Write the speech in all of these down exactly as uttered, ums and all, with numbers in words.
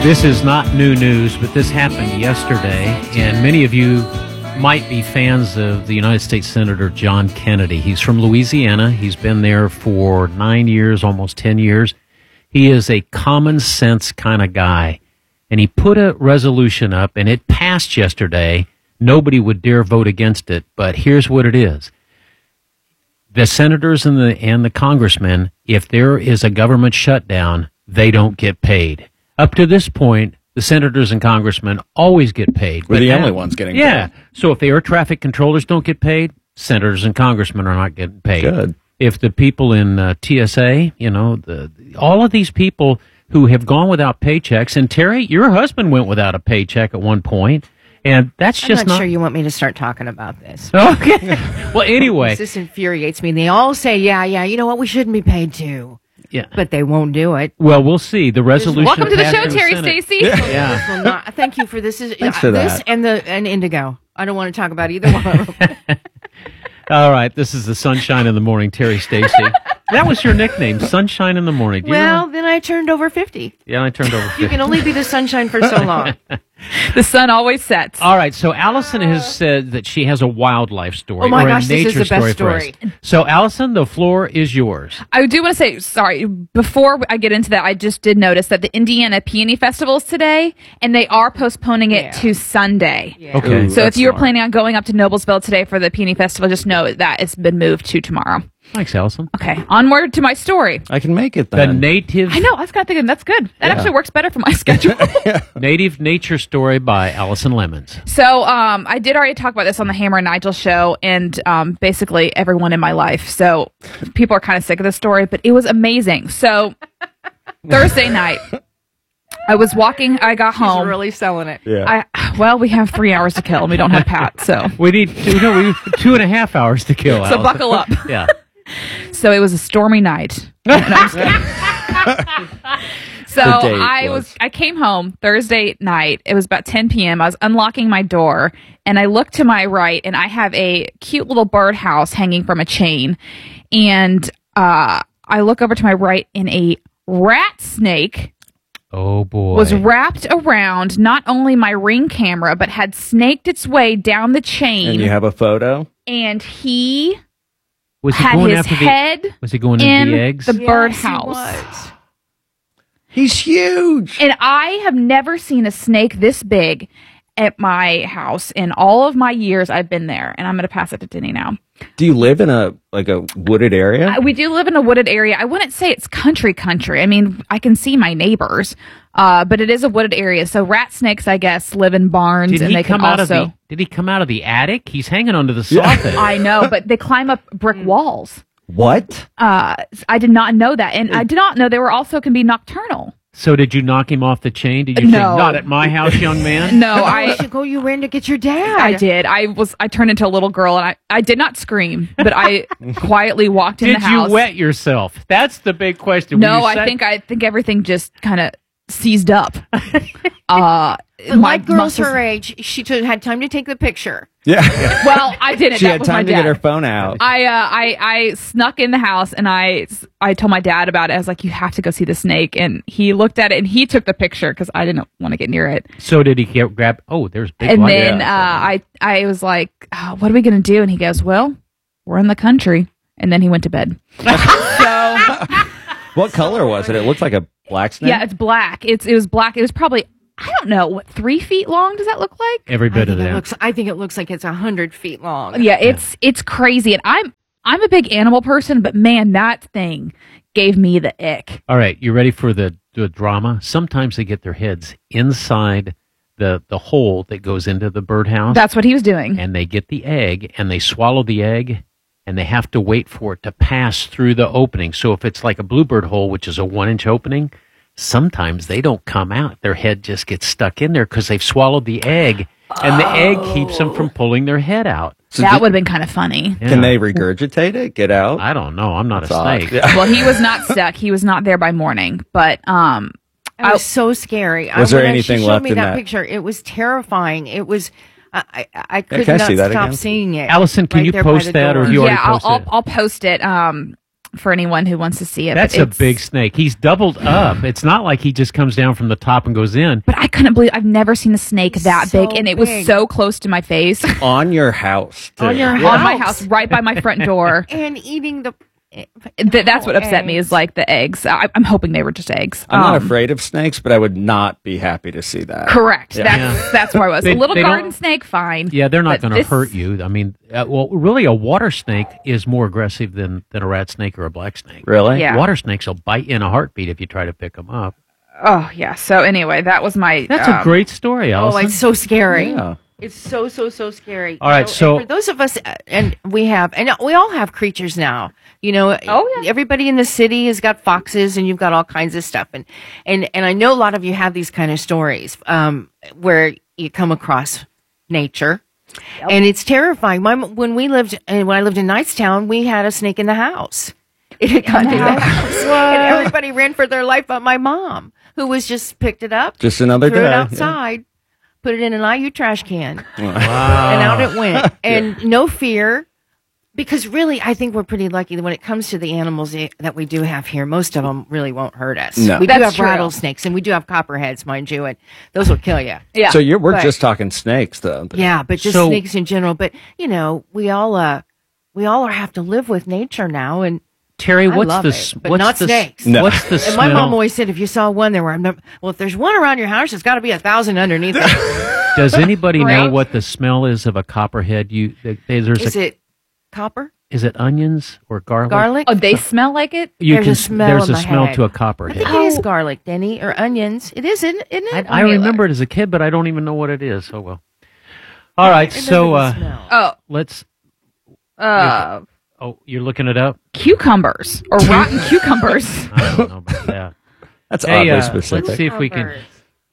This is not new news, but this happened yesterday, and many of you might be fans of the United States Senator John Kennedy. He's from Louisiana. He's been there for nine years, almost ten years. He is a common sense kind of guy, and he put a resolution up, and it passed yesterday. Nobody would dare vote against it, but here's what it is. The senators and the and the congressmen, if there is a government shutdown, they don't get paid. Up to this point, the senators and congressmen always get paid. We're the now, only ones getting yeah, paid. Yeah. So if the air traffic controllers don't get paid, senators and congressmen are not getting paid. Good. If the people in uh, T S A, you know, the, all of these people who have gone without paychecks, and Terry, your husband went without a paycheck at one point. And that's I'm just not, not sure you want me to start talking about this. Okay. Well, anyway. This infuriates me. They all say, yeah, yeah, you know what, we shouldn't be paid to. Yeah. But they won't do it. Well, we'll see. The resolution. Welcome to the passed show, in Terry Senate. Stacy. Yeah. This will not, thank you for this. Is, Thanks for this that. and the and Indigo. I don't want to talk about either one of them. All right. This is the Sunshine in the Morning, Terry Stacy. That was your nickname, Sunshine in the Morning. Do you Well, remember? then I turned over fifty. Yeah, I turned over You fifty. can only be the sunshine for so long. The sun always sets. All right, so Allison has said that she has a wildlife story Oh my or gosh, a this nature is the best story for us. story. So, Allison, the floor is yours. I do want to say, sorry, before I get into that, I just did notice that the Indiana Peony Festival is today, and they are postponing it Yeah. to Sunday. Yeah. Okay. Ooh, So if that's you were smart. planning on going up to Noblesville today for the Peony Festival, just know that it's been moved to tomorrow. Thanks, Allison. Okay, onward to my story. I can make it The then. native I know, I was kind of thinking that's good. That actually works better for my schedule. native nature story by Allison Lemons. So um, I did already talk about this on the Hammer and Nigel show, and um, basically everyone in my life. So people are kind of sick of this story, but it was amazing. So Thursday night, I was walking. I got She's home. really selling it. yeah. I well, we have three hours to kill, and we don't have Pat, so We need two, no, we have two and a half hours to kill. so Allison. buckle up. Yeah. So it was a stormy night. No, I'm just kidding. So The date I was. was- I came home Thursday night. It was about ten p.m. I was unlocking my door, and I looked to my right, and I have a cute little birdhouse hanging from a chain. And uh, I look over to my right, and a rat snake Oh, boy. was wrapped around not only my Ring camera, but had snaked its way down the chain. And you have a photo? and he was he had going his after head the, was he going in in the eggs? the Yes, he birdhouse. was. He's huge. And I have never seen a snake this big at my house in all of my years I've been there. And I'm going to pass it to Denny now. Do you live in a like a wooded area? Uh, We do live in a wooded area. I wouldn't say it's country country. I mean, I can see my neighbors, uh, but it is a wooded area. So rat snakes, I guess, live in barns, Did and he they come can out also. of the? Did he come out of the attic? He's hanging onto the Yeah. soffit. I know, but they climb up brick walls. What? Uh, I did not know that, and I did not know they were also can be nocturnal. So did you knock him off the chain? Did you No. say, not at my house, young man? No, I I. should go. You ran to get your dad. I did. I was. I turned into a little girl, and I. I did not scream, but I quietly walked in Did the you house. wet yourself? That's the big question. Were No, you I set- think I think everything just kind of seized up. uh, But my like girls muscles- her age, she took, had time to take the picture. Yeah. Well, I didn't. she that had was my time to dad. get her phone out. I, uh, I I snuck in the house and I I told my dad about it. I was like, "You have to go see the snake," and he looked at it and he took the picture because I didn't want to get near it. So did he get, grab? Oh, there's big. And light. then Yeah, uh, I I was like, oh, "What are we gonna do?" And he goes, "Well, we're in the country." And then he went to bed. So What color was it? It looked like a black snake. yeah, it's black. It's it was black. It was probably I don't know what three feet long. Does that look like? every I bit of think, it that. looks, I think it looks like it's a hundred feet long. Yeah, it's it's crazy, and I'm I'm a big animal person, but man, that thing gave me the ick. All right, you ready for the, the drama? Sometimes they get their heads inside the the hole that goes into the birdhouse, That's what he was doing. and they get the egg, and they swallow the egg, and they have to wait for it to pass through the opening. So if it's like a bluebird hole, which is a one-inch opening, sometimes they don't come out. Their head just gets stuck in there because they've swallowed the egg, and the egg keeps them from pulling their head out. So that did- would have been kind of funny. Yeah. Can they regurgitate it? Get out? I don't know. I'm not That's a odd. snake. Yeah. Well, he was not stuck. He was not there by morning, but um, It was so scary. Was I, there when anything she showed left me in that, that? picture? It was terrifying. It was. I I, I could can I not see that stop again? seeing it. Allison, can right you there by post the that, or door. you already yeah, I'll, posted I'll it? I'll post it. Um, for anyone who wants to see it. That's but a it's- big snake. He's doubled up. It's not like he just comes down from the top and goes in. But I couldn't believe I've never seen a snake that So big, and it was big. so close to my face, On your house. too. On your on house. my house, right by my front door. And eating the. Th- that's what upset me eggs. is like the eggs. I- I'm hoping they were just eggs. I'm not Um, afraid of snakes, but I would not be happy to see that. Correct. Yeah. That's Yeah. that's where I was. They- a little they don't- garden snake, fine. Yeah, they're not But going to this- hurt you. I mean, uh, well, really, a water snake is more aggressive than, than a rat snake or a black snake. Really? Yeah. Water snakes will bite you in a heartbeat if you try to pick them up. Oh yeah. So anyway, that was my. That's um, a great story, Oh, Allison. it's so scary. Yeah. It's so so so scary. All right, You know, so- and for those of us, uh, and we have, and we all have creatures now. You know, Oh, yeah. everybody in the city has got foxes, and you've got all kinds of stuff. And and and I know a lot of you have these kind of stories um, where you come across nature, and it's terrifying. My when we lived, and when I lived in Knightstown, we had a snake in the house. It had gotten in the house, and everybody ran for their life, but my mom, who was just picked it up, Just another threw day. it yeah. outside, put it in an I U trash can, wow. and out it went. And no fear, because really, I think we're pretty lucky that when it comes to the animals i- that we do have here, most of them really won't hurt us. No. We do That's have true. rattlesnakes, and we do have copperheads, mind you, and those will kill you. Yeah. So you're, we're But- just talking snakes, though. Yeah, but just So- snakes in general. But you know, we all uh, we all have to live with nature now, and Terry, I what's love the it, s- but what's not the s- snakes. No. What's the and smell? my mom always said, if you saw one, there were. I'm not, well, if there's one around your house, there's got to be a thousand underneath it. Does anybody know Right? what the smell is of a copperhead? You there- there's Is a, it copper, is it onions or garlic? garlic? Oh, they smell like it. You There's can a s- smell there's in a my smell head. to a I copperhead. think it is garlic, Denny, or onions. It is, isn't, isn't I, it? I remember it as a kid, but I don't even know what it is. Oh well. All right, I remember so the uh, smell. Oh, let's. uh, Oh, you're looking it up. cucumbers or rotten cucumbers. I don't know about that. That's Hey, oddly uh, specific. let's see if we can. Cucumbers.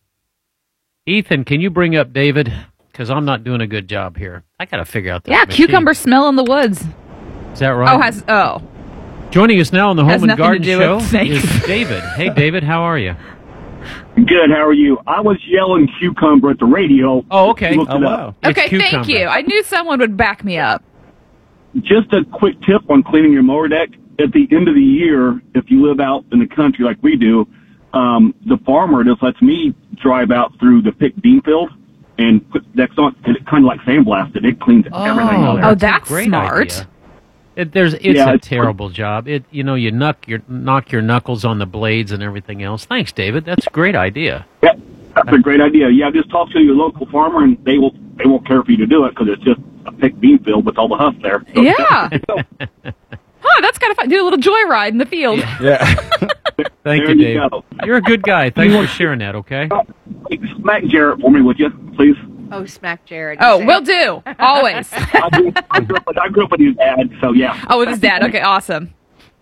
Ethan, can you bring up David? Because I'm not doing a good job here. I got to figure out this. Yeah, machine. cucumber smell in the woods. Is that right? Oh, has oh. Joining us now on the Has Home and nothing to Garden do Show with snakes. is David. Hey, David, how are you? Good. How are you? I was yelling cucumber at the radio. Oh, okay. You looked Oh, it up. wow. It's Okay, thank cucumber. you. I knew someone would back me up. Just a quick tip on cleaning your mower deck. At the end of the year, if you live out in the country like we do, um, the farmer just lets me drive out through the picked bean field and put decks on. And it kind of like sandblasted. It cleans everything out. Oh, a that's great smart. idea. It, there's, it's Yeah, a it's- terrible job. It, you know, you knock your knock your knuckles on the blades and everything else. Thanks, David. That's a great idea. Yeah, that's a great idea. Yeah, just talk to your local farmer, and they will they won't care for you to do it because it's just a picked bean field with all the husk there. So- Yeah. Huh, that's kind of fun. Do a little joyride in the field. Yeah. Thank There you, you Dave. go. You're a good guy. Thanks for sharing that. Okay. Smack Jarrett for me, would you, please? Oh, smack Jared. Oh, You will say. do. Always. I grew, I, grew up with, I grew up with his dad, so yeah. Oh, with his dad. Okay, awesome.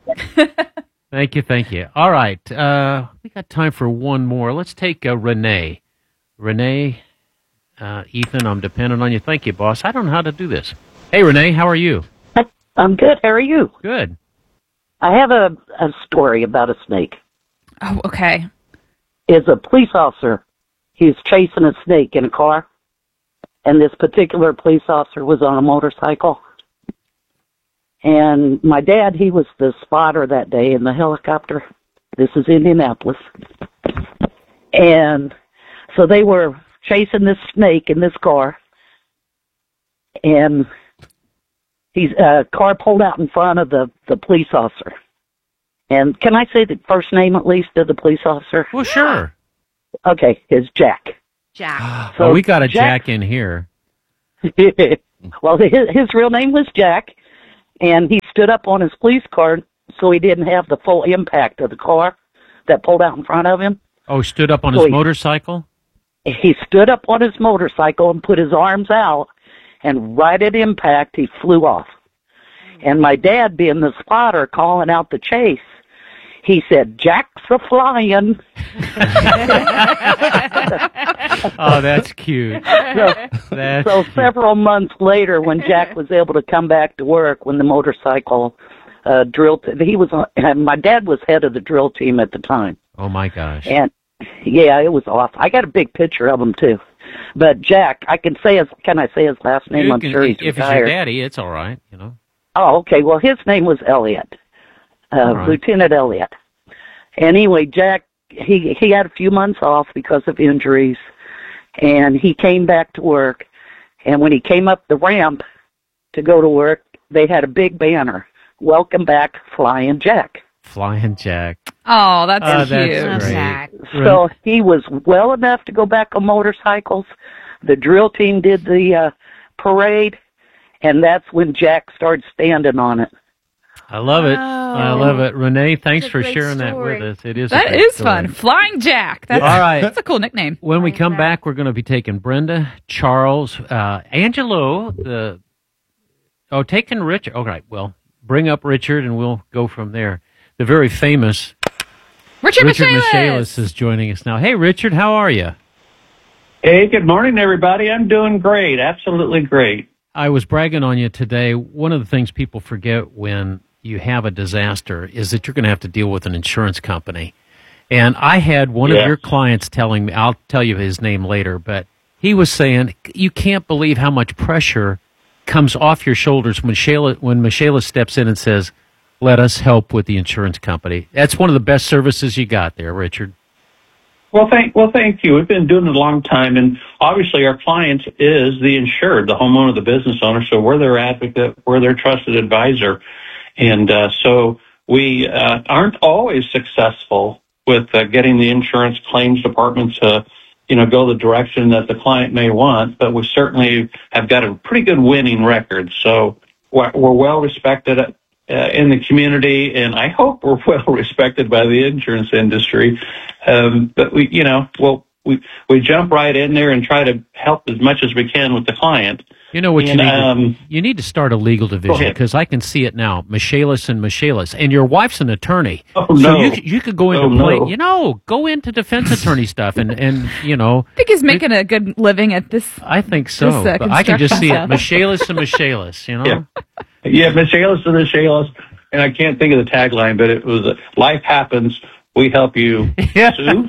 Thank you. Thank you. All right. Uh, we got time for one more. Let's take uh, Renee. Renee, uh, Ethan, I'm dependent on you. Thank you, boss. I don't know how to do this. Hey, Renee, how are you? I'm good. How are you? Good. I have a, a story about a snake. Oh, okay. Is a police officer. He's chasing a snake in a car, and this particular police officer was on a motorcycle. And my dad, he was the spotter that day in the helicopter. This is Indianapolis. And so they were chasing this snake in this car, and he's a uh, car pulled out in front of the, the police officer. And can I say the first name at least of the police officer? Well, sure. Okay, it's Jack. Jack. oh, we got a Jack- Jack in here. Well, his, his real name was Jack, and he stood up on his police car so he didn't have the full impact of the car that pulled out in front of him. Oh, stood up on So his he- motorcycle? He stood up on his motorcycle and put his arms out, and right at impact, he flew off. And my dad, being the spotter, calling out the chase, he said, "Jack's a flying." Oh, that's cute. So, That's so cute. several months later, when Jack was able to come back to work, when the motorcycle uh, drill, t- he was on, and my dad was head of the drill team at the time. Oh, my gosh. And yeah, it was off. I got a big picture of him too. But Jack, I can say his. Can I say his last name? You I'm can- sure he's if retired. it's your daddy, it's all right, you know. Oh, okay. Well, his name was Elliot. uh, right. Lieutenant Elliott. Anyway, Jack, he he had a few months off because of injuries, and he came back to work. And when he came up the ramp to go to work, they had a big banner, "Welcome back, Flying Jack." Flying Jack. Oh, that's Oh, cute. that's great. Jack. So he was well enough to go back on motorcycles. The drill team did the uh, parade, and that's when Jack started standing on it. I love it. I Wow. love it. Renee, thanks That's a for great sharing that story. with us. It is a That great is story. fun. Flying Jack. That's, All right. That's a cool nickname. When we Flying come Jack. back, we're going to be taking Brenda, Charles, uh, Angelo, the oh, taking Richard. All right, well, bring up Richard, and we'll go from there. The very famous Richard, Richard Michaelis. Michaelis is joining us now. Hey, Richard, how are you? Hey, good morning, everybody. I'm doing great. Absolutely great. I was bragging on you today. One of the things people forget when you have a disaster is that you're going to have to deal with an insurance company. And I had one Yeah. of your clients telling me, I'll tell you his name later, but he was saying, you can't believe how much pressure comes off your shoulders when Shayla, when Michaela steps in and says, let us help with the insurance company. That's one of the best services you got there, Richard. Well, thank well, thank you. We've been doing it a long time, and obviously our client is the insured, the homeowner, the business owner. So we're their advocate, we're their trusted advisor, and uh, so we uh, aren't always successful with uh, getting the insurance claims department to, you know, go the direction that the client may want. But we certainly have got a pretty good winning record. So we're, we're well respected uh, in the community, and I hope we're well respected by the insurance industry. Um, but we, you know, well, we we jump right in there and try to help as much as we can with the client. You know what you And, need? to, um, you need to start a legal division ahead. because I can see it now. Michaelis and Michaelis, and your wife's an attorney, Oh, so no. you c- you could go into Oh, play. no. You know, go into defense attorney stuff, and and you know, I think he's making a good living at this. I think so. This, uh, But I can just see it, construction Michaelis and Michaelis. You know, Yeah. Yeah, Michaelis and Michaelis, and I can't think of the tagline, but it was uh, "Life happens, we help you." Yeah. Sue?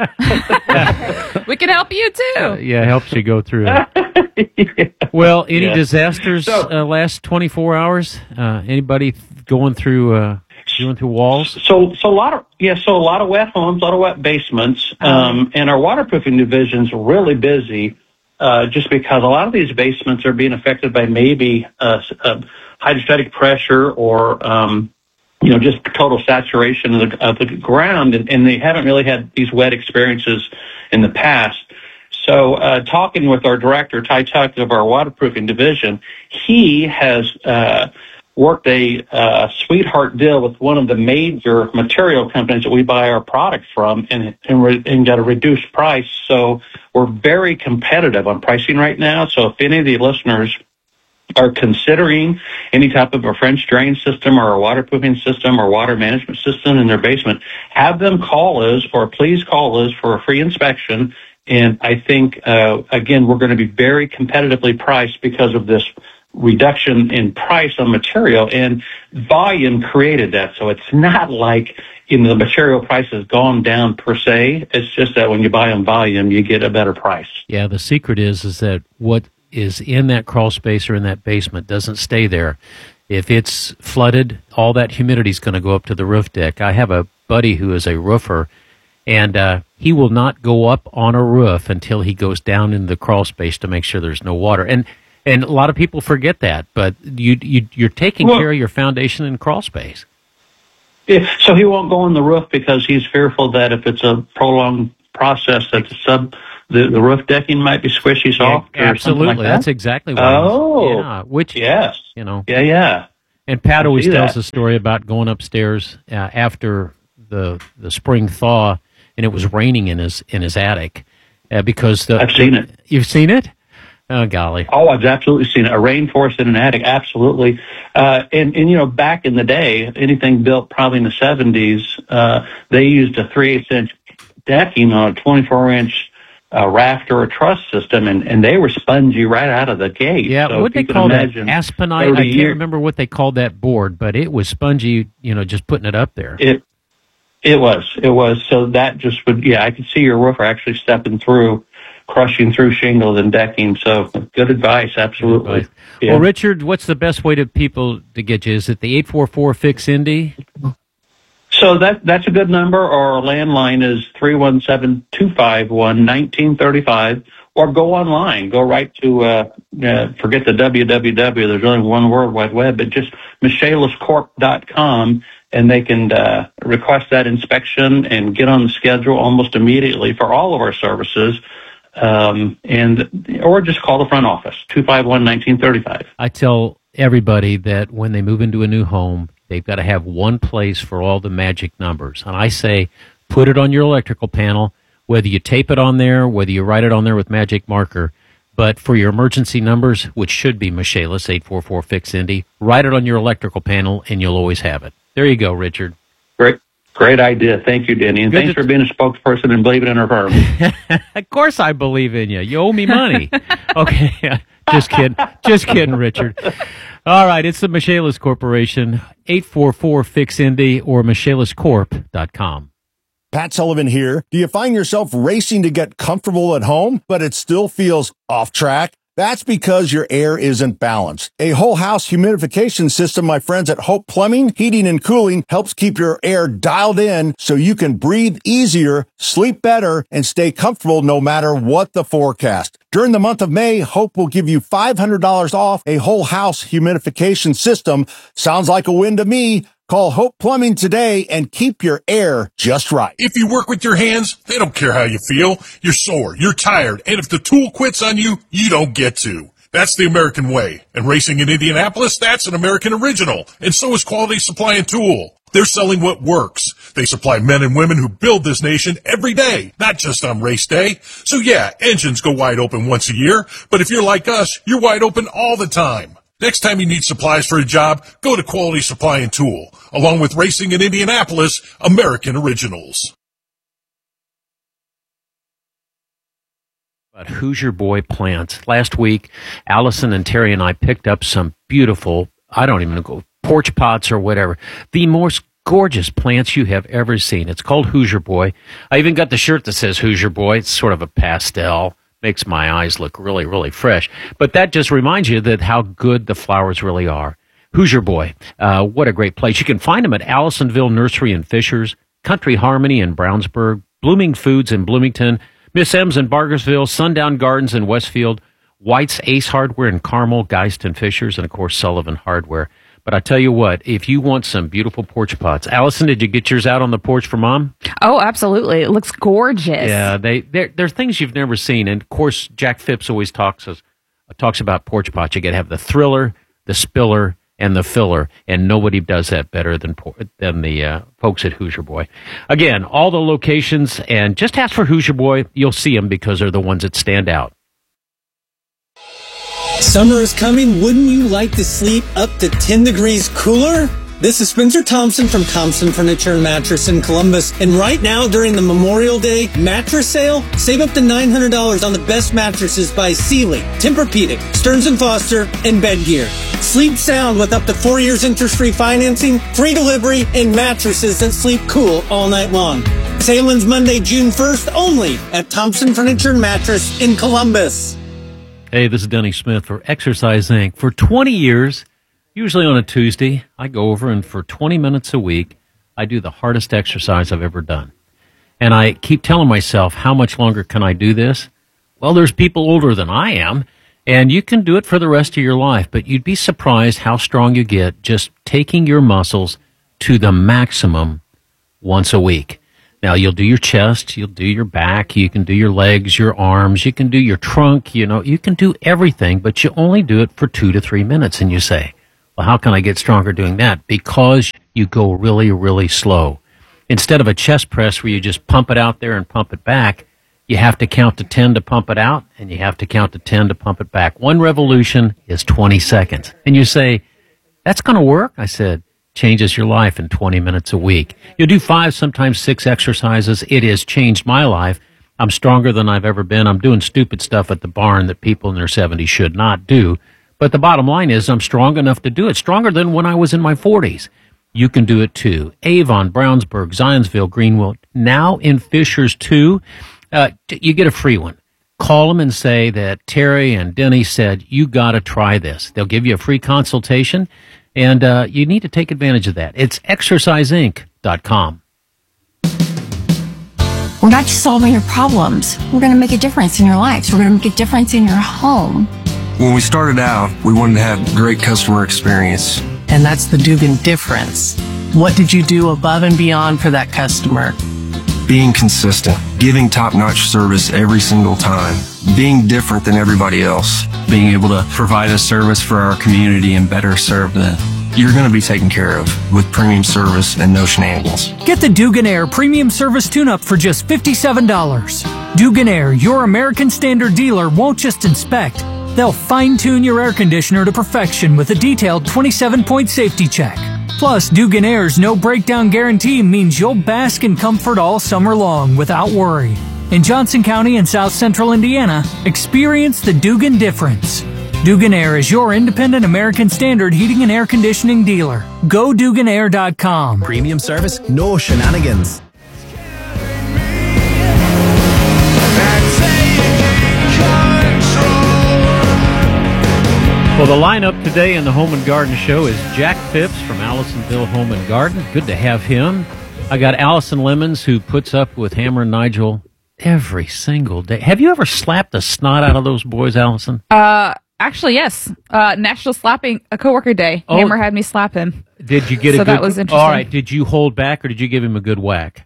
We can help you too. yeah, helps you go through it. Yeah. Well, any Yeah. disasters So- uh, last twenty-four hours? Uh, anybody going through uh, going through walls? So, so a lot of yeah, so a lot of wet homes, a lot of wet basements, um, and our waterproofing division's really busy, uh, just because a lot of these basements are being affected by maybe uh, s- uh, hydrostatic pressure or um, you know just total saturation of the, of the ground, and, and they haven't really had these wet experiences in the past. So, uh, talking with our director, Ty Tuck, of our waterproofing division, he has uh, worked a uh, sweetheart deal with one of the major material companies that we buy our product from, and and, re- and got a reduced price. So we're very competitive on pricing right now. So if any of the listeners are considering any type of a French drain system or a waterproofing system or water management system in their basement, have them call us, or please call us for a free inspection. And I think, uh, again, we're going to be very competitively priced because of this reduction in price on material, and volume created that. So it's not like, you know, the material price has gone down per se. It's just that when you buy on volume, you get a better price. Yeah, the secret is is that what is in that crawl space or in that basement doesn't stay there. If it's flooded, all that humidity is going to go up to the roof deck. I have a buddy who is a roofer, and uh, he will not go up on a roof until he goes down in the crawl space to make sure there's no water. And and a lot of people forget that, but you, you you're taking Well- care of your foundation and crawl space. Yeah, so he won't go on the roof because he's fearful that if it's a prolonged process, that the sub the, the roof decking might be squishy soft. Yeah, or absolutely, something like that's that. exactly what. Oh. yeah, which Yes. you know. Yeah, yeah. And Pat I always see tells that. a story about going upstairs uh, after the the spring thaw, and it was raining in his in his attic uh, because the, I've seen it. You've seen it? Oh golly! Oh, I've absolutely seen it. A rainforest in an attic, absolutely. Uh, and, and, you know, back in the day, anything built probably in the seventies, uh, they used a three eighths inch decking on a twenty-four inch uh, raft or a truss system, and, and they were spongy right out of the gate. Yeah, So what if they you could call that? imagine Aspenite. I thirty can't years- remember what they called that board, but it was spongy. You know, just putting it up there. It it was. It was. So that just would, yeah, I could see your roofer actually stepping through, crushing through shingles and decking. So good advice, absolutely. Right. Yeah. Well, Richard, what's the best way to people to get you? Is it the eight four four fix Indy? So that that's a good number, or our landline is three one seven, two five one, one nine three five, or go online. Go right to, uh, uh, forget the W W W, there's only one World Wide Web, but just Michaelis Corp dot com, and they can uh, request that inspection and get on the schedule almost immediately for all of our services. Um, and or just call the front office, two five one, one nine three five. I tell everybody that when they move into a new home, they've got to have one place for all the magic numbers. And I say, put it on your electrical panel, whether you tape it on there, whether you write it on there with magic marker. But for your emergency numbers, which should be Michaelis, eight four four, F I X, Indy, write it on your electrical panel, and you'll always have it. There you go, Richard. Great. Great idea. Thank you, Denny. And Good thanks to- for being a spokesperson and believing in our firm. Of course I believe in you. You owe me money. Okay. Just kidding. Just kidding, Richard. All right. It's the Michaelis Corporation, eight four four, F I X, Indy, or Michaelis Corp dot com. Pat Sullivan here. Do you find yourself racing to get comfortable at home, but it still feels off track? That's because your air isn't balanced. A whole house humidification system, my friends at Hope Plumbing, Heating and Cooling, helps keep your air dialed in so you can breathe easier, sleep better, and stay comfortable no matter what the forecast. During the month of May, Hope will give you five hundred dollars off a whole house humidification system. Sounds like a win to me. Call Hope Plumbing today and keep your air just right. If you work with your hands, they don't care how you feel. You're sore, you're tired, and if the tool quits on you, you don't get to. That's the American way. And racing in Indianapolis, that's an American original. And so is Quality Supply and Tool. They're selling what works. They supply men and women who build this nation every day, not just on race day. So yeah, engines go wide open once a year, but if you're like us, you're wide open all the time. Next time you need supplies for a job, go to Quality Supply and Tool. Along with Racing in Indianapolis, American Originals. About Hoosier Boy plants. Last week, Allison and Terry and I picked up some beautiful, I don't even know, porch pots or whatever. The most gorgeous plants you have ever seen. It's called Hoosier Boy. I even got the shirt that says Hoosier Boy. It's sort of a pastel. Makes my eyes look really, really fresh. But that just reminds you that how good the flowers really are. Hoosier Boy, uh, what a great place. You can find them at Allisonville Nursery in Fishers, Country Harmony in Brownsburg, Blooming Foods in Bloomington, Miss M's in Bargersville, Sundown Gardens in Westfield, White's Ace Hardware in Carmel, Geist and Fishers, and of course Sullivan Hardware. But I tell you what, if you want some beautiful porch pots, Allison, did you get yours out on the porch for Mom? Oh, absolutely. It looks gorgeous. Yeah, they they're, they're things you've never seen. And of course, Jack Phipps always talks us, talks about porch pots. You got to have the thriller, the spiller, and the filler, and nobody does that better than than the uh, folks at Hoosier Boy. Again, all the locations, and just ask for Hoosier Boy. You'll see them because they're the ones that stand out. Summer is coming. Wouldn't you like to sleep up to ten degrees cooler? This is Spencer Thompson from Thompson Furniture and Mattress in Columbus. And right now, during the Memorial Day mattress sale, save up to nine hundred dollars on the best mattresses by Sealy, Tempur-Pedic, Stearns and Foster, and Bedgear. Sleep sound with up to four years interest-free financing, free delivery, and mattresses that sleep cool all night long. Sale ends Monday, June first, only at Thompson Furniture and Mattress in Columbus. Hey, this is Denny Smith for Exercise Incorporated. For twenty years, usually on a Tuesday, I go over and for twenty minutes a week, I do the hardest exercise I've ever done. And I keep telling myself, how much longer can I do this? Well, there's people older than I am, and you can do it for the rest of your life, but you'd be surprised how strong you get just taking your muscles to the maximum once a week. Now, you'll do your chest, you'll do your back, you can do your legs, your arms, you can do your trunk, you know, you can do everything, but you only do it for two to three minutes. And you say, well, how can I get stronger doing that? Because you go really, really slow. Instead of a chest press where you just pump it out there and pump it back, you have to count to ten to pump it out, and you have to count to ten to pump it back. One revolution is twenty seconds. And you say, that's going to work? I said, changes your life in twenty minutes a week. You'll do five, sometimes six exercises. It has changed my life. I'm stronger than I've ever been. I'm doing stupid stuff at the barn that people in their seventies should not do. But the bottom line is I'm strong enough to do it, stronger than when I was in my forties. You can do it too. Avon, Brownsburg, Zionsville, Greenville, now in Fishers too. Uh, you get a free one. Call them and say that Terry and Denny said, you got to try this. They'll give you a free consultation. And uh, you need to take advantage of that. It's exercise inc dot com. We're not just solving your problems. We're going to make a difference in your lives. We're going to make a difference in your home. When we started out, we wanted to have great customer experience. And that's the Dugan difference. What did you do above and beyond for that customer? Being consistent, giving top-notch service every single time, being different than everybody else, being able to provide a service for our community and better serve them. You're going to be taken care of with premium service and no shenanigans. Get the Dugan Air Premium Service Tune-Up for just fifty-seven dollars. Dugan Air, your American Standard dealer, won't just inspect. They'll fine-tune your air conditioner to perfection with a detailed twenty-seven point safety check. Plus, Dugan Air's no breakdown guarantee means you'll bask in comfort all summer long without worry. In Johnson County and South Central Indiana, experience the Dugan difference. Dugan Air is your independent American Standard heating and air conditioning dealer. Go Dugan Air dot com. Premium service, no shenanigans. Well, the lineup today in the Home and Garden Show is Jack Phipps from Allisonville Home and Garden. Good to have him. I got Allison Lemons, who puts up with Hammer and Nigel every single day. Have you ever slapped the snot out of those boys, Allison? Uh, actually, yes. Uh, National Slapping a Coworker Day. Oh. Hammer had me slap him. Did you get so a good? that was interesting. All right. Did you hold back, or did you give him a good whack?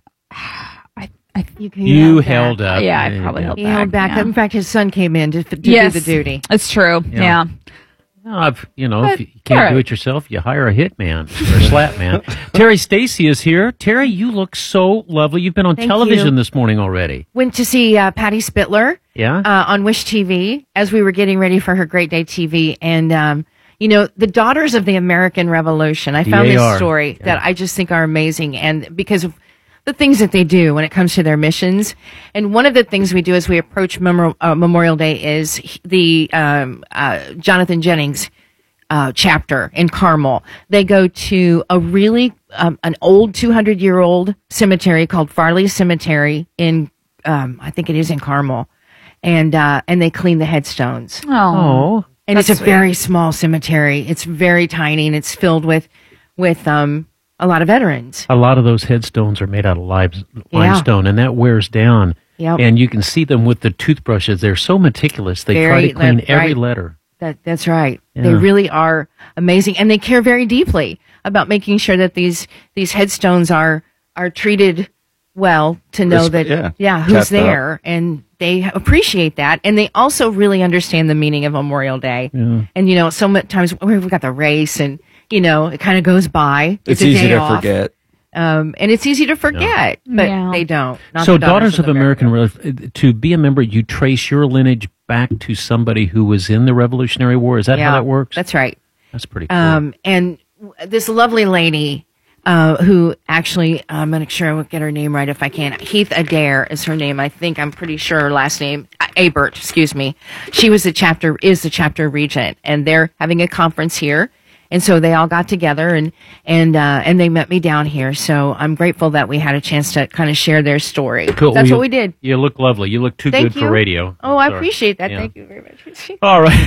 I, I, you you held up. Yeah, I probably held He back. held back. Yeah. In fact, his son came in to, to yes, do the duty. It's true. Yeah. Yeah. No, I've, you know, But, if you can't all do right. it yourself, you hire a hitman or a slap man. Terry Stacy is here. Terry, you look so lovely. You've been on Thank television you. this morning already. Went to see uh, Patty Spitler. Yeah? Uh, on Wish T V as we were getting ready for her Great Day T V. And, um, you know, the Daughters of the American Revolution. I found D A R. this story Yeah. that I just think are amazing. And because of the things that they do when it comes to their missions. And one of the things we do as we approach Memorial, uh, Memorial Day is the um, uh, Jonathan Jennings uh, chapter in Carmel. They go to a really, um, an old two hundred year old cemetery called Farley Cemetery in, um, I think it is in Carmel. And, uh, and they clean the headstones. Oh. And That's it's a sweet. very small cemetery. It's very tiny and it's filled with, with, um, a lot of veterans. A lot of those headstones are made out of limes- Yeah. limestone, and that wears down. Yep. And you can see them with the toothbrushes. They're so meticulous. They try Very to clean le- every right. letter. That, that's right. Yeah. They really are amazing. And they care very deeply about making sure that these, these headstones are, are treated well to know Respe- that, yeah. yeah, who's Kept up. there. And they appreciate that. And they also really understand the meaning of Memorial Day. Yeah. And, you know, so many times we've got the race and, you know, it kind of goes by. It's, a easy day to off. forget. Um, and it's easy to forget, but Yeah. they don't. Not So, the Daughters of American, Revolution, to be a member, you trace your lineage back to somebody who was in the Revolutionary War. Is that Yeah, how that works? That's right. That's pretty cool. Um, and w- this lovely lady, uh, who actually, I'm going to make sure I will get her name right if I can. Heath Adair is her name. I think I'm pretty sure her last name, uh, Abert, excuse me. She was the chapter, is the chapter regent, and they're having a conference here. And so they all got together and, and, uh, and they met me down here. So I'm grateful that we had a chance to kind of share their story. Cool. That's Well, what you- we did. You look lovely. You look too Thank good you. for radio. Oh, I Sorry. appreciate that. Yeah. Thank you very much. All right.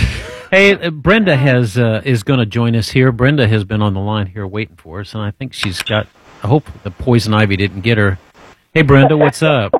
Hey, uh, Brenda has uh, is going to join us here. Brenda has been on the line here waiting for us, and I think she's got. I hope the poison ivy didn't get her. Hey, Brenda, what's up?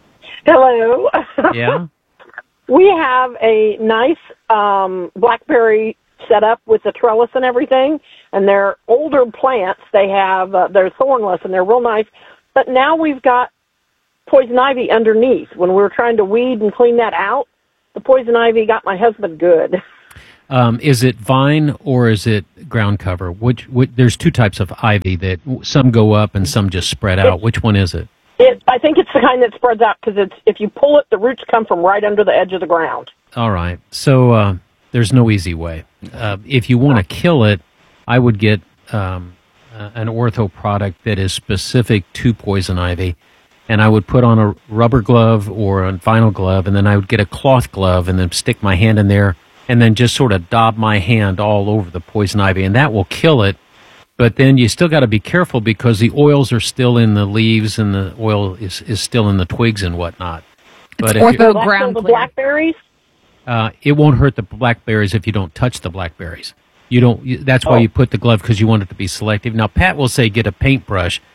Hello. Yeah. We have a nice um, blackberry set up with the trellis and everything, and they're older plants. They have uh, they're thornless and they're real nice. But now we've got poison ivy underneath. When we were trying to weed and clean that out, the poison ivy got my husband good. Um, is it vine or is it ground cover? Which, which there's two types of ivy that some go up and some just spread out. Which one is it? It, I think it's the kind that spreads out because it's if you pull it, the roots come from right under the edge of the ground. All right. So uh, there's no easy way. Uh, if you want to kill it, I would get um, uh, an ortho product that is specific to poison ivy, and I would put on a rubber glove or a vinyl glove, and then I would get a cloth glove and then stick my hand in there and then just sort of daub my hand all over the poison ivy, and that will kill it. But then you still got to be careful because the oils are still in the leaves and the oil is, is still in the twigs and whatnot. But if Ortho you- ground the blackberries. uh, it won't hurt the blackberries if you don't touch the blackberries. You don't. You, that's why Oh. you put the glove because you want it to be selective. Now, Pat will say get a paintbrush,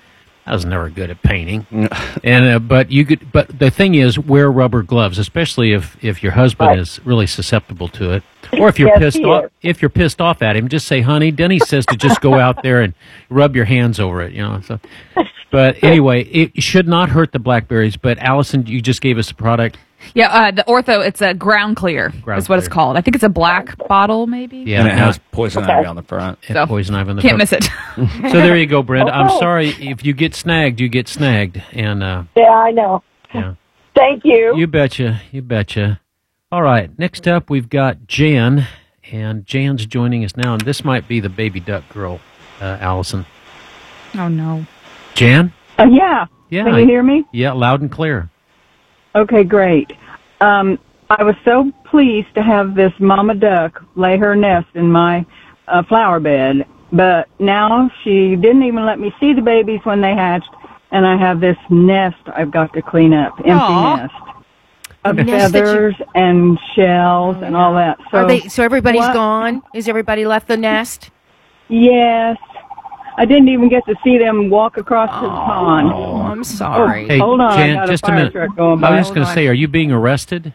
I was never good at painting, and uh, but you could. But the thing is, wear rubber gloves, especially if, if your husband Right. is really susceptible to it, or if you're Yes, pissed he off. is. If you're pissed off at him, just say, "Honey, Denny says to just go out there and rub your hands over it." You know. So, but anyway, it should not hurt the blackberries. But Allison, you just gave us a product. Yeah, uh, the Ortho, it's a ground clear Ground is what it's clear. called. I think it's a black bottle, maybe. Yeah, and it no, has poison Okay. ivy on the front. and So, poison ivy on the Can't front. miss it. So there you go, Brenda. I'm Oh. sorry if you get snagged, you get snagged, and uh, Yeah, I know. yeah. Thank you. You betcha. You betcha. All right. Next up, we've got Jan, and Jan's joining us now, and this might be the baby duck girl, uh, Allison. Oh, no. Jan? Uh, yeah. Yeah. Can you hear me? Yeah, loud and clear. Okay, great. Um, I was so pleased to have this mama duck lay her nest in my uh, flower bed, but now she didn't even let me see the babies when they hatched, and I have this nest I've got to clean up, empty Aw. nest of A nest that you- feathers and shells and all that. So, Are they? So everybody's what- gone. Is everybody left the nest? Yes. I didn't even get to see them walk across the pond. Oh, I'm sorry. Hey, Hold on, I Jan, got a just a fire minute. truck going I by. was just going to Hold say, are you being arrested?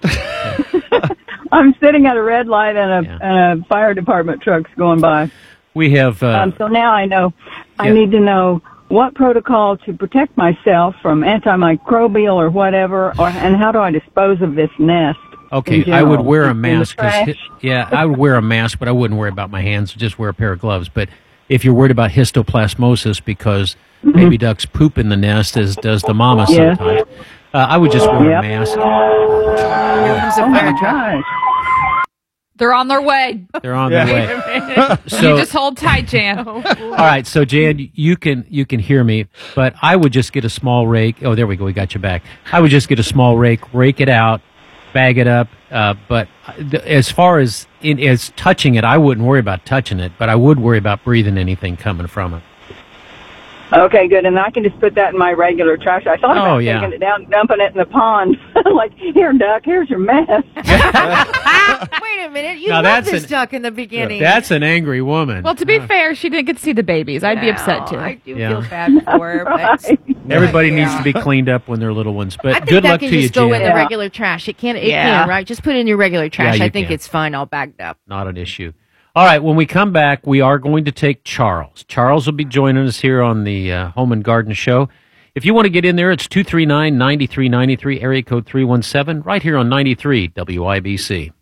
I'm sitting at a red light and a, Yeah. and a fire department truck's going by. We have. Uh, Um, so now I know, I yeah. need to know what protocol to protect myself from antimicrobial or whatever, or and how do I dispose of this nest? Okay, in I would general? wear a In the mask. 'cause trash? hi- yeah, I would wear a mask, but I wouldn't worry about my hands. Just wear a pair of gloves. But if you're worried about histoplasmosis because baby ducks poop in the nest, as does the mama Yes. sometimes, uh, I would just wear Yep. a mask. Here comes a Oh fire my truck. gosh. They're on their way. They're on Yeah. their way. You So, just hold tight, Jan. all right, so Jan, you can you can hear me, but I would just get a small rake. Oh, there we go. We got you back. I would just get a small rake, rake it out, bag it up. Uh, but th- as far as in, as touching it, I wouldn't worry about touching it, but I would worry about breathing anything coming from it. Okay, good. And I can just put that in my regular trash. I thought Oh, about yeah. taking it down, dumping it in the pond. Like, here, duck, here's your mess. Wait a minute. You Now loved that's this an- duck in the beginning. That's an angry woman. Well, to be fair, she didn't get to see the babies. I'd be upset, too. I do Yeah. feel bad for her, but Everybody Yeah. needs to be cleaned up when they're little ones. But I think good that luck can to you, just go in Jan. the regular trash. It can, it Yeah. can, right? Just put it in your regular trash. you I think can. it's fine, all bagged up. Not an issue. All right, when we come back, we are going to take Charles. Charles will be joining us here on the uh, Home and Garden Show. If you want to get in there, it's two three nine, nine three nine three, area code three one seven, right here on ninety-three W I B C.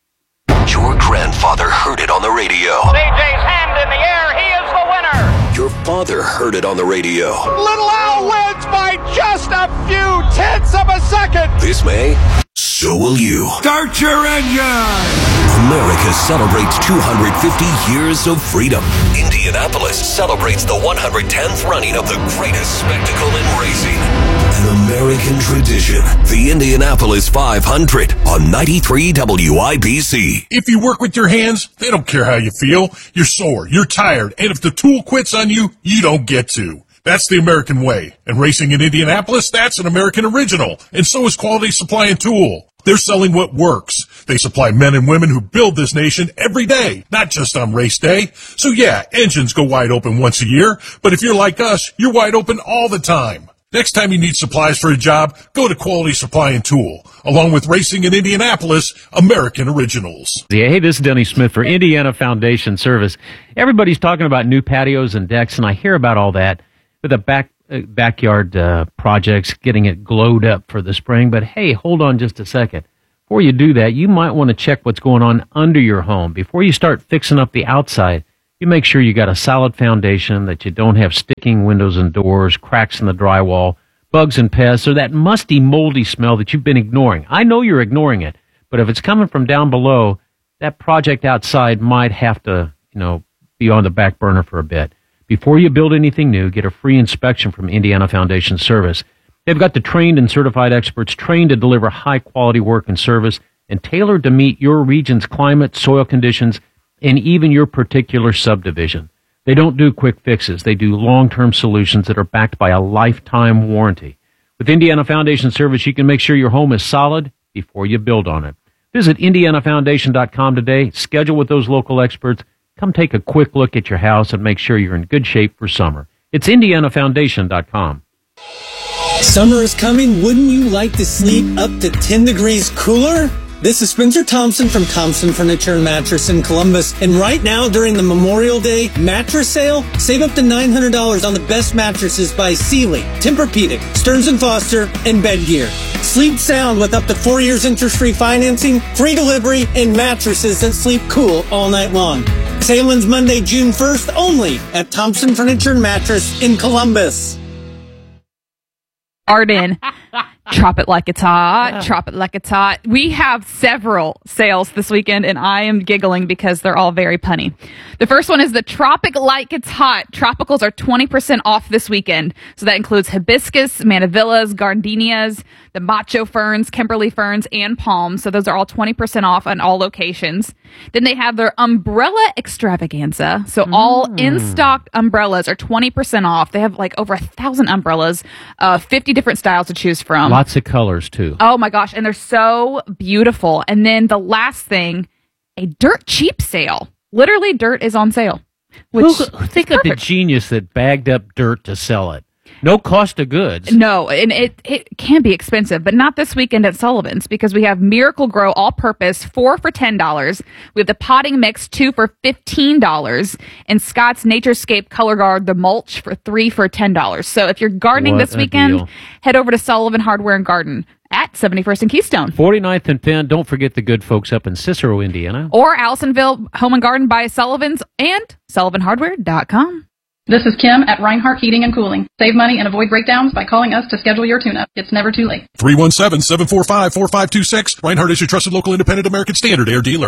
Your grandfather heard it on the radio. C J's hand in the air. He is the winner. Your father heard it on the radio. Little Al wins by just a few tenths of a second. This May, so will you. Start your engine. America celebrates two hundred fifty years of freedom. Indianapolis celebrates the one hundred tenth running of the greatest spectacle in racing. An American tradition. The Indianapolis five hundred on ninety-three W I B C. If you work with your hands, they don't care how you feel. You're sore, you're tired, and if the tool quits on you, you don't get to. That's the American way. And racing in Indianapolis, that's an American original. And so is Quality Supply and Tool. They're selling what works. They supply men and women who build this nation every day, not just on race day. So yeah, engines go wide open once a year, but if you're like us, you're wide open all the time. Next time you need supplies for a job, go to Quality Supply and Tool. Along with Racing in Indianapolis, American Originals. Yeah, hey, this is Denny Smith for Indiana Foundation Service. Everybody's talking about new patios and decks, and I hear about all that with the back uh, backyard uh, projects, getting it glowed up for the spring. But hey, hold on just a second. Before you do that, you might want to check what's going on under your home. Before you start fixing up the outside, you make sure you got a solid foundation, that you don't have sticking windows and doors, cracks in the drywall, bugs and pests, or that musty, moldy smell that you've been ignoring. I know you're ignoring it, but if it's coming from down below, that project outside might have to, you know, be on the back burner for a bit. Before you build anything new, get a free inspection from Indiana Foundation Service. They've got the trained and certified experts trained to deliver high-quality work and service and tailored to meet your region's climate, soil conditions, and even your particular subdivision. They don't do quick fixes. They do long-term solutions that are backed by a lifetime warranty. With Indiana Foundation Service, you can make sure your home is solid before you build on it. Visit indiana foundation dot com today. Schedule with those local experts. Come take a quick look at your house and make sure you're in good shape for summer. It's indiana foundation dot com. Summer is coming. Wouldn't you like to sleep up to ten degrees cooler? This is Spencer Thompson from Thompson Furniture and Mattress in Columbus. And right now, during the Memorial Day mattress sale, save up to nine hundred dollars on the best mattresses by Sealy, Tempur-Pedic, Stearns and Foster, and Bedgear. Sleep sound with up to four years interest-free financing, free delivery, and mattresses that sleep cool all night long. Sale ends Monday, June first, only at Thompson Furniture and Mattress in Columbus. Arden, chop it like it's hot, chop it like it's hot. We have several sales this weekend, and I am giggling because they're all very punny. The first one is the Tropic Like It's Hot. Tropicals are twenty percent off this weekend. So that includes hibiscus, mannavillas, gardenias, the macho ferns, Kimberly ferns, and palms. So those are all twenty percent off on all locations. Then they have their umbrella extravaganza. So all mm. in-stock umbrellas are twenty percent off. They have like over a thousand umbrellas, uh, fifty different styles to choose from. Lots of colors, too. Oh, my gosh. And they're so beautiful. And then the last thing, a dirt cheap sale. Literally, dirt is on sale. Which Who, think of the genius that bagged up dirt to sell it. No cost of goods. No, and it, it can be expensive, but not this weekend at Sullivan's because we have Miracle Grow All-Purpose, four for ten dollars. We have the Potting Mix, two for fifteen dollars. And Scott's Naturescape Color Guard, the mulch, for three for ten dollars. So if you're gardening What this a weekend, deal. head over to Sullivan Hardware and Garden at seventy-first and Keystone. forty-ninth and Penn. Don't forget the good folks up in Cicero, Indiana. Or Allisonville Home and Garden by Sullivan's and sullivan hardware dot com. This is Kim at Reinhardt Heating and Cooling. Save money and avoid breakdowns by calling us to schedule your tune-up. It's never too late. three one seven, seven four five, four five two six. Reinhardt is your trusted local independent American Standard Air dealer.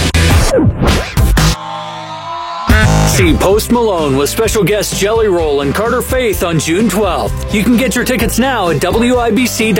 See Post Malone with special guest Jelly Roll and Carter Faith on June twelfth. You can get your tickets now at W I B C dot com.